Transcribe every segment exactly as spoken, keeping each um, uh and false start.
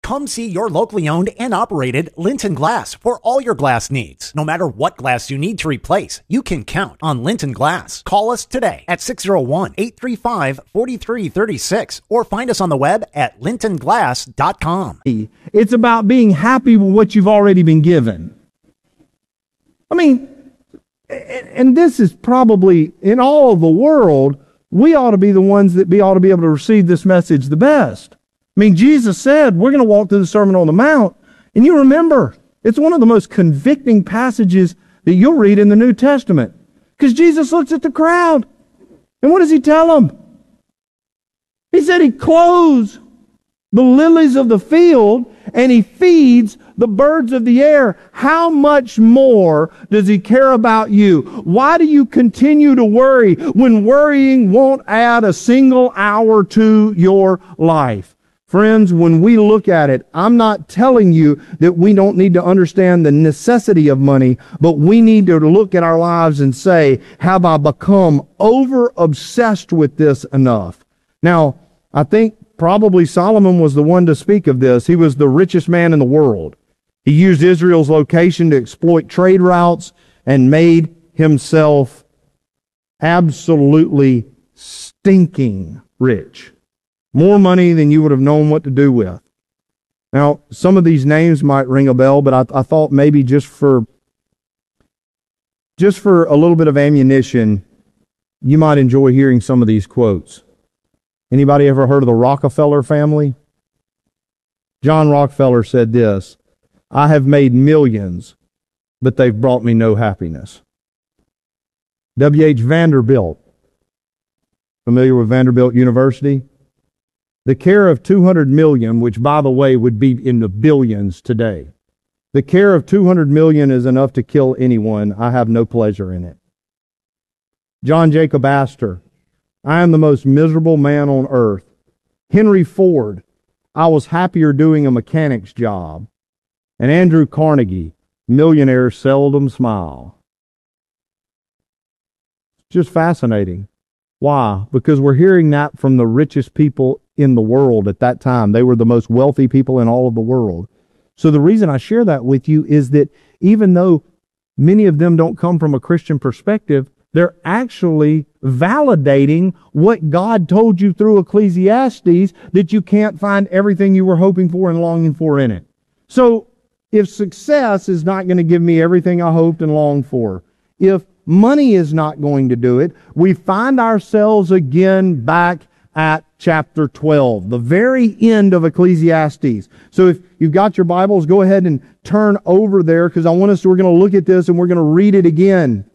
Come see your locally owned and operated Linton Glass for all your glass needs. No matter what glass you need to replace, you can count on Linton Glass. Call us today at six oh one, eight three five, four three three six or find us on the web at linton glass dot com. It's about being happy with what you've already been given. I mean, and this is probably, in all of the world, we ought to be the ones that be ought to be able to receive this message the best. I mean, Jesus said, we're going to walk through the Sermon on the Mount, and you remember, it's one of the most convicting passages that you'll read in the New Testament. Because Jesus looks at the crowd, and what does he tell them? He said he clothes the lilies of the field, and he feeds the birds of the air. How much more does he care about you? Why do you continue to worry when worrying won't add a single hour to your life? Friends, when we look at it, I'm not telling you that we don't need to understand the necessity of money, but we need to look at our lives and say, have I become over-obsessed with this enough? Now, I think probably Solomon was the one to speak of this. He was the richest man in the world. He used Israel's location to exploit trade routes and made himself absolutely stinking rich. More money than you would have known what to do with. Now, some of these names might ring a bell, but I, I thought maybe just for just for a little bit of ammunition, you might enjoy hearing some of these quotes. Anybody ever heard of the Rockefeller family? John Rockefeller said this, I have made millions, but they've brought me no happiness. W H Vanderbilt, familiar with Vanderbilt University? The care of two hundred million, which by the way would be in the billions today. The care of two hundred million is enough to kill anyone. I have no pleasure in it. John Jacob Astor, I am the most miserable man on earth. Henry Ford, I was happier doing a mechanic's job. And Andrew Carnegie, millionaires seldom smile. Just fascinating. Why? Because we're hearing that from the richest people in the world at that time. They were the most wealthy people in all of the world. So the reason I share that with you is that even though many of them don't come from a Christian perspective, they're actually validating what God told you through Ecclesiastes, that you can't find everything you were hoping for and longing for in it. So if success is not going to give me everything I hoped and longed for, if money is not going to do it, we find ourselves again back at chapter twelve, the very end of Ecclesiastes. So if you've got your Bibles, go ahead and turn over there, because I want us to, we're going to look at this and we're going to read it again.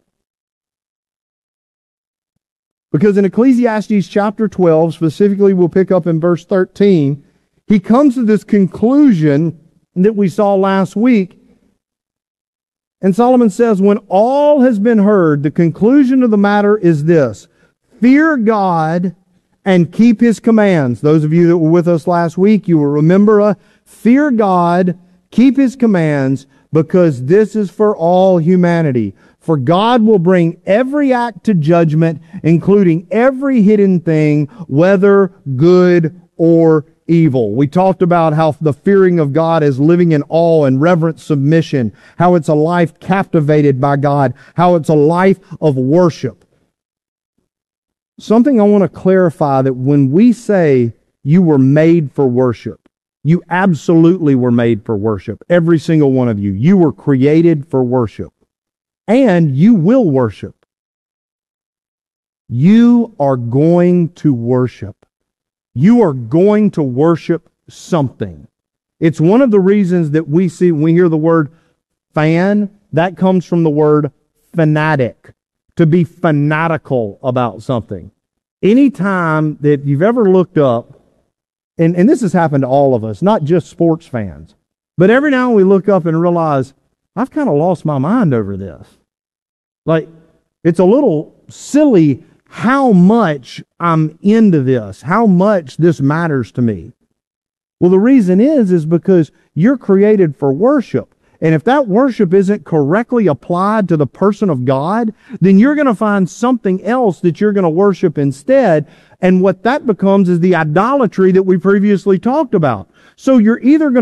Because in Ecclesiastes chapter twelve, specifically we'll pick up in verse thirteen, he comes to this conclusion that we saw last week. And Solomon says, when all has been heard, the conclusion of the matter is this: fear God and keep His commands. Those of you that were with us last week, you will remember, uh, fear God, keep His commands, because this is for all humanity. For God will bring every act to judgment, including every hidden thing, whether good or evil. We talked about how the fearing of God is living in awe and reverent submission, how it's a life captivated by God, how it's a life of worship. Something I want to clarify, that when we say you were made for worship, you absolutely were made for worship. Every single one of you. You were created for worship. And you will worship. You are going to worship. You are going to worship something. It's one of the reasons that we see, when we hear the word fan, that comes from the word fanatic. To be fanatical about something. Anytime that you've ever looked up, and, and this has happened to all of us, not just sports fans, but every now and we look up and realize, I've kind of lost my mind over this. Like, it's a little silly how much I'm into this, how much this matters to me. Well, the reason is, is because you're created for worship. And if that worship isn't correctly applied to the person of God, then you're going to find something else that you're going to worship instead. And what that becomes is the idolatry that we previously talked about. So you're either going